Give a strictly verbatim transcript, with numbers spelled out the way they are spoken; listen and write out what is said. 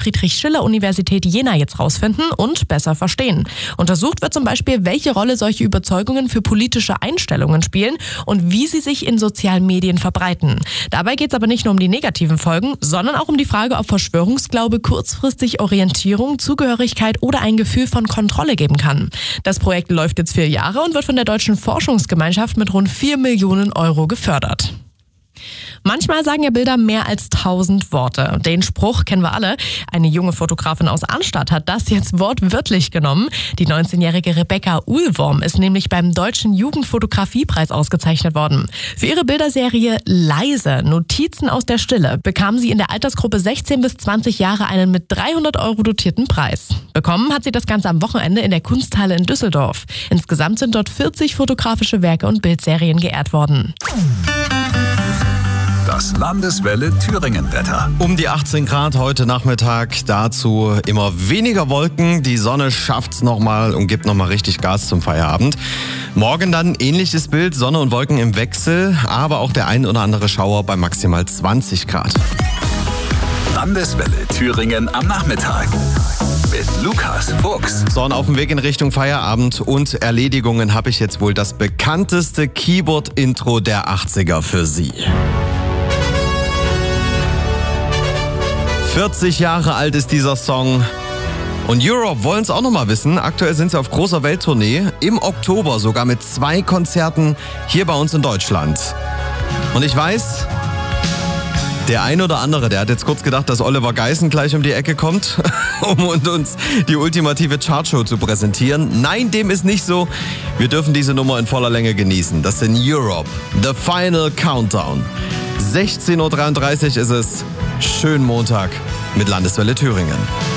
Friedrich-Schiller-Universität Jena jetzt rausfinden und besser verstehen. Untersucht wird zum Beispiel, welche Rolle solche Überzeugungen für politische Einstellungen spielen und wie sie sich in sozialen Medien verbreiten. Dabei geht es aber nicht nur um die negativen Folgen, sondern auch um die Frage, ob Verschwörungsglaube kurzfristig Orientierung, Zugehörigkeit oder ein Gefühl von Kontrolle geben kann. Das Projekt läuft jetzt vier Jahre und wird von der Deutschen Forschungsgemeinschaft mit rund vier Millionen Euro gefördert. Manchmal sagen ja Bilder mehr als tausend Worte. Den Spruch kennen wir alle. Eine junge Fotografin aus Arnstadt hat das jetzt wortwörtlich genommen. Die neunzehnjährige Rebecca Uhlworm ist nämlich beim Deutschen Jugendfotografiepreis ausgezeichnet worden. Für ihre Bilderserie Leise, Notizen aus der Stille, bekam sie in der Altersgruppe sechzehn bis zwanzig Jahre einen mit dreihundert Euro dotierten Preis. Bekommen hat sie das Ganze am Wochenende in der Kunsthalle in Düsseldorf. Insgesamt sind dort vierzig fotografische Werke und Bildserien geehrt worden. Das Landeswelle Thüringen-Wetter. Um die achtzehn Grad heute Nachmittag, dazu immer weniger Wolken. Die Sonne schafft's nochmal und gibt nochmal richtig Gas zum Feierabend. Morgen dann ähnliches Bild, Sonne und Wolken im Wechsel, aber auch der ein oder andere Schauer bei maximal zwanzig Grad. Landeswelle Thüringen am Nachmittag. Mit Lukas Fuchs. So, und auf dem Weg in Richtung Feierabend und Erledigungen habe ich jetzt wohl das bekannteste Keyboard-Intro der achtziger für Sie. vierzig Jahre alt ist dieser Song. Und Europe wollen es auch noch mal wissen. Aktuell sind sie auf großer Welttournee. Im Oktober sogar mit zwei Konzerten hier bei uns in Deutschland. Und ich weiß, der ein oder andere, der hat jetzt kurz gedacht, dass Oliver Geißen gleich um die Ecke kommt, um uns die ultimative Chartshow zu präsentieren. Nein, dem ist nicht so. Wir dürfen diese Nummer in voller Länge genießen. Das sind Europe, The Final Countdown. sechzehn Uhr dreiunddreißig ist es. Schönen Montag mit Landeswelle Thüringen.